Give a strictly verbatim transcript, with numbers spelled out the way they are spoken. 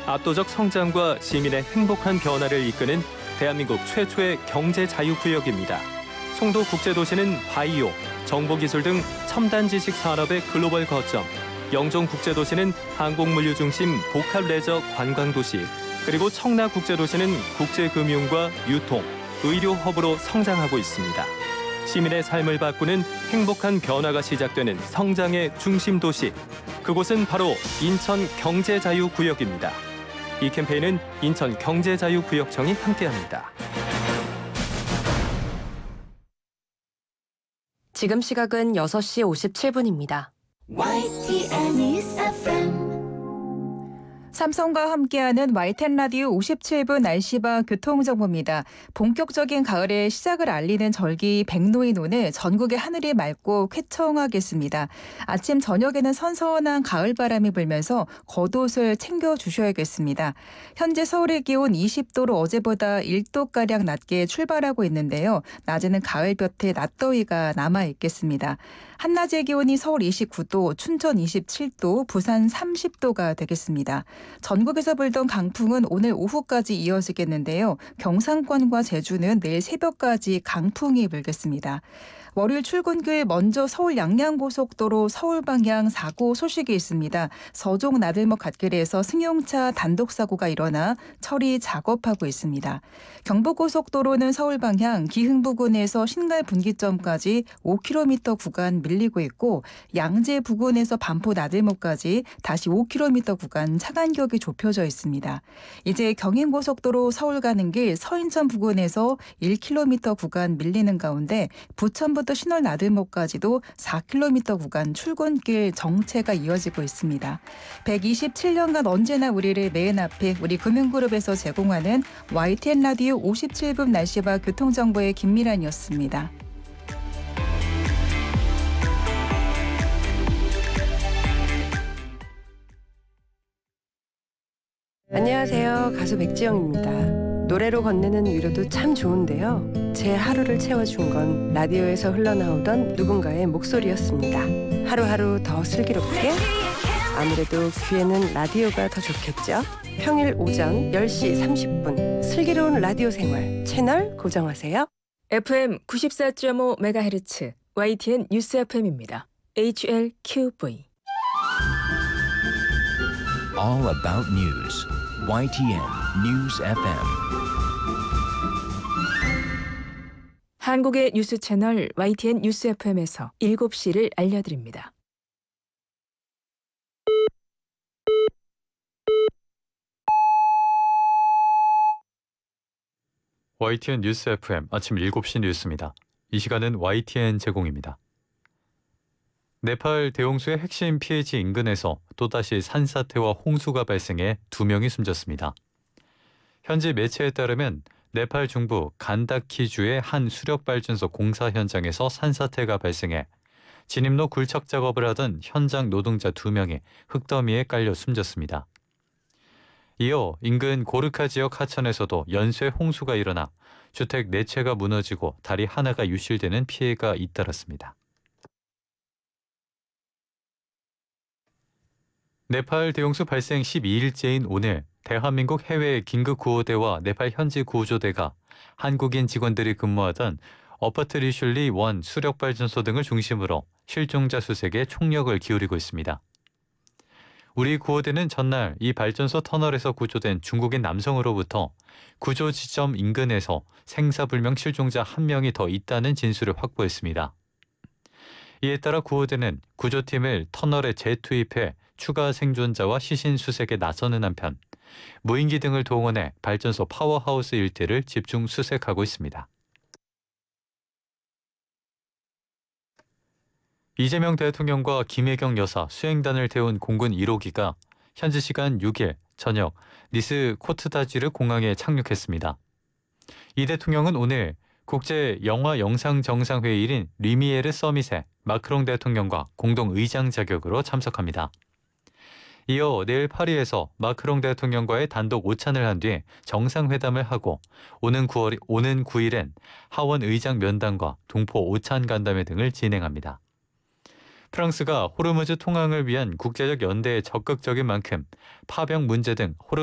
압도적 성장과 시민의 행복한 변화를 이끄는 대한민국 최초의 경제 자유구역입니다. 송도 국제도시는 바이오, 정보기술 등 첨단 지식 산업의 글로벌 거점, 영종 국제도시는 항공물류 중심 복합 레저 관광도시, 그리고 청라 국제도시는 국제금융과 유통, 의료 허브로 성장하고 있습니다. 시민의 삶을 바꾸는 행복한 변화가 시작되는 성장의 중심 도시, 그곳은 바로 인천 경제자유구역입니다. 이 캠페인은 인천 경제자유구역청이 함께합니다. 지금 시각은 여섯 시 오십칠 분입니다. 와이티엔 News 에프엠. 삼성과 함께하는 와이티엔 라디오 오십칠 분 날씨와 교통정보입니다. 본격적인 가을의 시작을 알리는 절기 백로인 오늘 전국의 하늘이 맑고 쾌청하겠습니다. 아침 저녁에는 선선한 가을바람이 불면서 겉옷을 챙겨주셔야겠습니다. 현재 서울의 기온 이십 도로 어제보다 일 도가량 낮게 출발하고 있는데요. 낮에는 가을볕에 낮더위가 남아있겠습니다. 한낮의 기온이 서울 이십구 도, 춘천 이십칠 도, 부산 삼십 도가 되겠습니다. 전국에서 불던 강풍은 오늘 오후까지 이어지겠는데요. 경상권과 제주는 내일 새벽까지 강풍이 불겠습니다. 월요일 출근길 먼저 서울 양양고속도로 서울 방향 사고 소식이 있습니다. 서종 나들목 갓길에서 승용차 단독 사고가 일어나 처리 작업하고 있습니다. 경부고속도로는 서울 방향 기흥 부근에서 신갈 분기점까지 오 킬로미터 구간 밀리고 있고 양재 부근에서 반포 나들목까지 다시 오 킬로미터 구간 차간격이 좁혀져 있습니다. 이제 경인고속도로 서울 가는 길 서인천 부근에서 일 킬로미터 구간 밀리는 가운데 부천부터 신월 나들목까지도 사 킬로미터 구간 출근길 정체가 이어지고 있습니다. 백이십칠 년간 언제나 우리를 맨 앞에 우리 금융그룹에서 제공하는 와이티엔 라디오 오십칠 분 날씨와 교통정보의 김미란이었습니다. 안녕하세요. 가수 백지영입니다. 노래로 건네는 위로도 참 좋은데요. 제 하루를 채워준 건 라디오에서 흘러나오던 누군가의 목소리였습니다. 하루하루 더 슬기롭게, 아무래도 귀에는 라디오가 더 좋겠죠. 평일 오전 열 시 삼십 분 슬기로운 라디오 생활 채널 고정하세요. 에프엠 구십사 점 오 메가헤르츠 와이티엔 뉴스 에프엠입니다. 에이치엘큐브이 All about news. 와이티엔 News 에프엠. 한국의 뉴스 채널 와이티엔 뉴스 에프엠에서 일곱 시를 알려드립니다. 와이티엔 뉴스 에프엠 아침 일곱 시 뉴스입니다. 이 시간은 와이티엔 제공입니다. 네팔 대홍수의 핵심 피해지 인근에서 또다시 산사태와 홍수가 발생해 두 명이 숨졌습니다. 현지 매체에 따르면 네팔 중부 간다키주의 한 수력발전소 공사 현장에서 산사태가 발생해 진입로 굴착 작업을 하던 현장 노동자 두 명이 흙더미에 깔려 숨졌습니다. 이어 인근 고르카 지역 하천에서도 연쇄 홍수가 일어나 주택 네 채가 무너지고 다리 하나가 유실되는 피해가 잇따랐습니다. 네팔 대홍수 발생 십이 일째인 오늘 대한민국 해외 긴급구호대와 네팔 현지 구조대가 한국인 직원들이 근무하던 어퍼트 리슐리 원 수력발전소 등을 중심으로 실종자 수색에 총력을 기울이고 있습니다. 우리 구호대는 전날 이 발전소 터널에서 구조된 중국인 남성으로부터 구조 지점 인근에서 생사불명 실종자 한 명이 더 있다는 진술을 확보했습니다. 이에 따라 구호대는 구조팀을 터널에 재투입해 추가 생존자와 시신 수색에 나서는 한편 무인기 등을 동원해 발전소 파워하우스 일대를 집중 수색하고 있습니다. 이재명 대통령과 김혜경 여사 수행단을 태운 공군 일 호기가 현지 시간 육 일 저녁 니스 코트다지르 공항에 착륙했습니다. 이 대통령은 오늘 국제 영화 영상 정상회의인 리미에르 서밋에 마크롱 대통령과 공동 의장 자격으로 참석합니다. 이어 내일 파리에서 마크롱 대통령과의 단독 오찬을 한 뒤 정상회담을 하고 오는 구월, 오는 구 일엔 하원 의장 면담과 동포 오찬 간담회 등을 진행합니다. 프랑스가 호르무즈 통항을 위한 국제적 연대에 적극적인 만큼 파병 문제 등 호르